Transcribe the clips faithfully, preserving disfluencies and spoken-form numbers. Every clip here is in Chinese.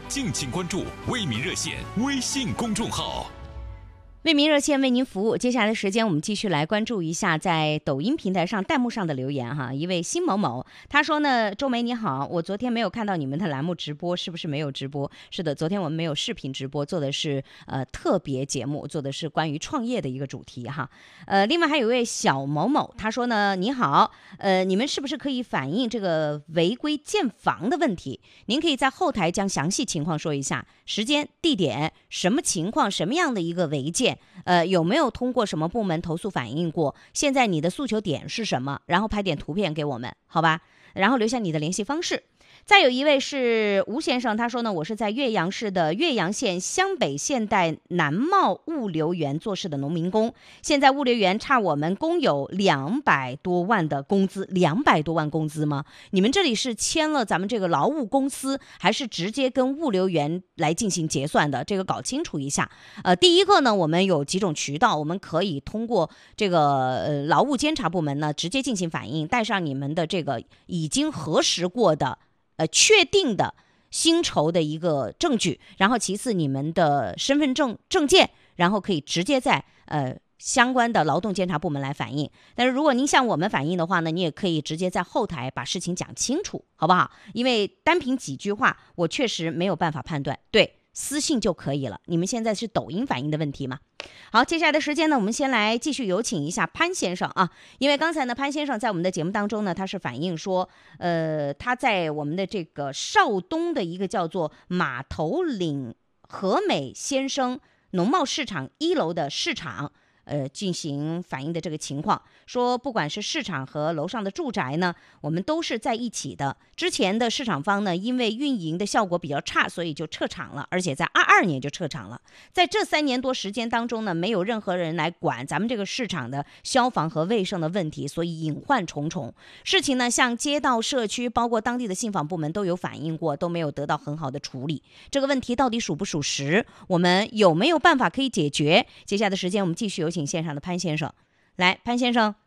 敬请关注为民热线微信公众号。 为民热线为您服务。接下来的时间，我们继续来关注一下在抖音平台上弹幕上的留言哈。一位辛某某他说呢，周梅你好，我昨天没有看到你们的栏目直播，是不是没有直播？是的，昨天我们没有视频直播，做的是呃特别节目，做的是关于创业的一个主题哈。呃，另外还有一位小某某，他说呢，你好，呃，你们是不是可以反映这个违规建房的问题？您可以在后台将详细情况说一下，时间、地点、什么情况、什么样的一个违建。呃，有没有通过什么部门投诉反映过？现在你的诉求点是什么？然后拍点图片给我们，好吧？然后留下你的联系方式。再有一位是吴先生，他说呢，我是在岳阳市的岳阳县湘北现代南茂物流园做事的农民工，现在物流园差我们工友两百多万的工资，两百多万工资吗？你们这里是签了咱们这个劳务公司，还是直接跟物流园来进行结算的？这个搞清楚一下。呃，第一个呢，我们有几种渠道，我们可以通过这个呃劳务监察部门呢直接进行反映，带上你们的这个已经核实过的。呃，确定的薪酬的一个证据，然后其次你们的身份证证件，然后可以直接在呃相关的劳动监察部门来反映。但是如果您向我们反映的话呢，你也可以直接在后台把事情讲清楚，好不好？因为单凭几句话，我确实没有办法判断。对，私信就可以了。你们现在是抖音反映的问题吗？好，接下来的时间呢，我们先来继续有请一下潘先生啊，因为刚才呢，潘先生在我们的节目当中呢，他是反映说，呃，他在我们的这个邵东的一个叫做马头岭和美先生农贸市场一楼的市场。呃，进行反映的这个情况，说不管是市场和楼上的住宅呢，我们都是在一起的。之前的市场方呢，因为运营的效果比较差，所以就撤场了，而且在二二年就撤场了。在这三年多时间当中呢，没有任何人来管咱们这个市场的消防和卫生的问题，所以隐患重重。事情呢，向街道、社区，包括当地的信访部门都有反映过，都没有得到很好的处理。这个问题到底属不属实？我们有没有办法可以解决？接下来的时间，我们继续有请线上的潘先生。来，潘先生，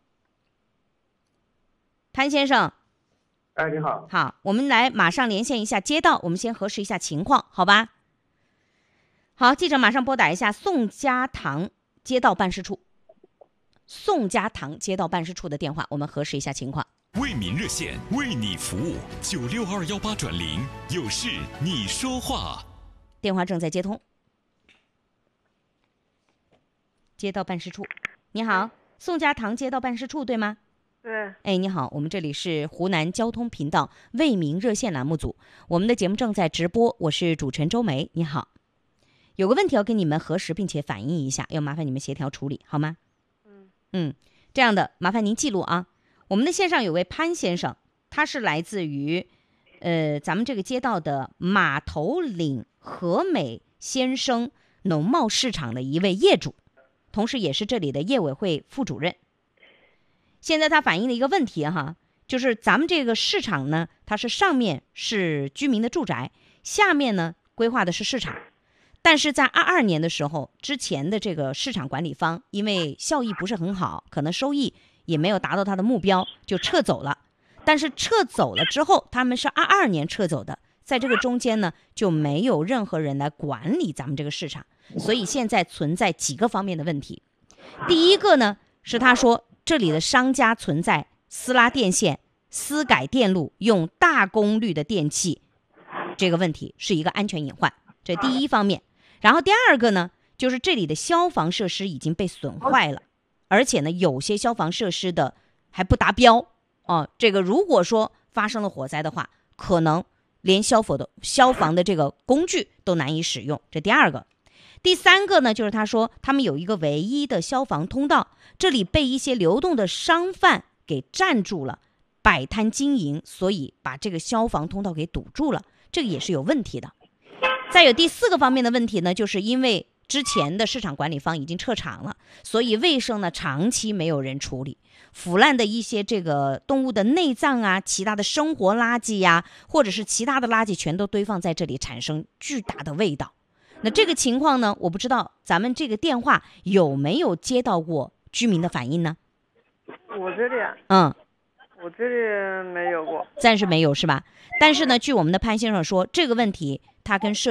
潘先生， 哎，你好。 好，我们来马上连线一下街道，我们先核实一下情况，好吧？好，记者马上拨打一下宋家塘街道办事处，宋家塘街道办事处的电话，我们核实一下情况。 为民热线为你服务，九六二幺八转零，有事你说话。 电话正在接通。街道办事处，你好，宋家塘街道办事处对吗？ 对。 哎，你好，我们这里是湖南交通频道为民热线栏目组，我们的节目正在直播，我是主持人周梅，你好。有个问题要跟你们核实并且反映一下，要麻烦你们协调处理，好吗？ 嗯嗯，这样的，麻烦您记录啊。我们的线上有位潘先生，他是来自于呃咱们这个街道的马头岭和美先生农贸市场的一位业主，同时也是这里的业委会副主任。现在他反映的一个问题哈，就是咱们这个市场呢，它是上面是居民的住宅，下面呢规划的是市场。但是在二二年的时候，之前的这个市场管理方因为效益不是很好，可能收益也没有达到他的目标，就撤走了。但是撤走了之后，他们是二二年撤走的，在这个中间呢，就没有任何人来管理咱们这个市场，所以现在存在几个方面的问题。第一个呢，是他说这里的商家存在私拉电线、私改电路、用大功率的电器，这个问题是一个安全隐患，这第一方面。然后第二个呢，就是这里的消防设施已经被损坏了，而且呢，有些消防设施的还不达标哦。这个如果说发生了火灾的话，可能连消防的消防的这个工具都难以使用。这第二个。第三个呢，就是他说他们有一个唯一的消防通道，这里被一些流动的商贩给占住了，摆摊经营，所以把这个消防通道给堵住了，这个也是有问题的。再有第四个方面的问题呢，就是因为之前的市场管理方已经撤场了，所以卫生呢长期没有人处理，腐烂的一些这个动物的内脏啊，其他的生活垃圾呀、啊，或者是其他的垃圾全都堆放在这里，产生巨大的味道。那这个情况呢，我不知道咱们这个电话有没有接到过居民的反映呢？ 我这里啊， 嗯， 我这里没有过， 暂时没有是吧？但是呢，据我们的潘先生说，这个问题他跟社